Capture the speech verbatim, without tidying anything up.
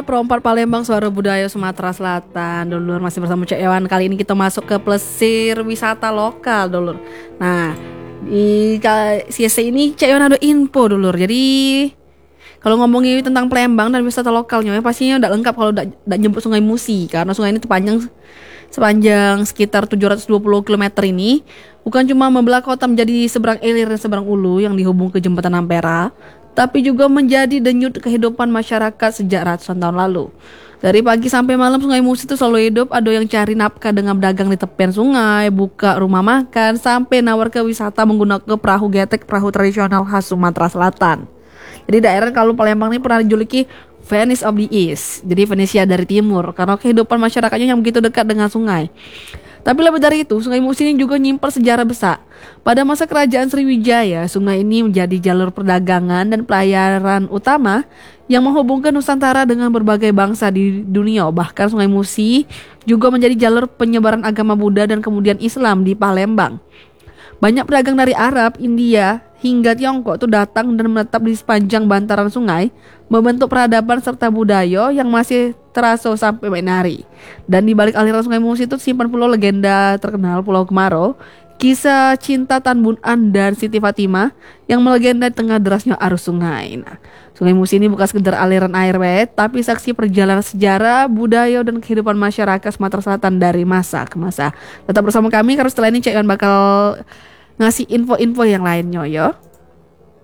Perompak Palembang, suara budaya Sumatera Selatan. Dulur, masih bersama Cek Ewan. Kali ini kita masuk ke plesir wisata lokal, dulur. Nah, di C S C ini Cek Ewan ada info, dulur. Jadi kalau ngomongin tentang Palembang dan wisata lokalnya, ya pastinya udah lengkap kalau udah nyebut Sungai Musi, karena sungai ini terpanjang sepanjang sekitar tujuh ratus dua puluh kilometer ini bukan cuma membelah kota menjadi seberang ilir dan seberang ulu yang dihubung ke jembatan Ampera, tapi juga menjadi denyut kehidupan masyarakat sejak ratusan tahun lalu. Dari pagi sampai malam Sungai Musi itu selalu hidup, ada yang cari nafkah dengan berdagang di tepian sungai, buka rumah makan, sampai nawar ke wisata menggunakan perahu getek, perahu tradisional khas Sumatera Selatan. Jadi daerah kalau Palembang ini pernah dijuluki Venice of the East, jadi Venesia dari timur, karena kehidupan masyarakatnya yang begitu dekat dengan sungai. Tapi lebih dari itu, Sungai Musi ini juga nyimpan sejarah besar. Pada masa kerajaan Sriwijaya, sungai ini menjadi jalur perdagangan dan pelayaran utama yang menghubungkan Nusantara dengan berbagai bangsa di dunia. Bahkan Sungai Musi juga menjadi jalur penyebaran agama Buddha dan kemudian Islam di Palembang. Banyak pedagang dari Arab, India, hingga Tiongkok itu datang dan menetap di sepanjang bantaran sungai, membentuk peradaban serta budaya yang masih terasa sampai menari. Dan di balik aliran Sungai Musi itu simpan pula legenda terkenal Pulau Kemaro, kisah cinta Tan Bun An dan Siti Fatimah yang melegenda di tengah derasnya arus sungai. Nah, Sungai Musi ini bukan sekedar aliran air wet, tapi saksi perjalanan sejarah, budaya dan kehidupan masyarakat Sumatera Selatan dari masa ke masa. Tetap bersama kami karena setelah ini Cek Iwan bakal ngasih info-info yang lainnya, yo.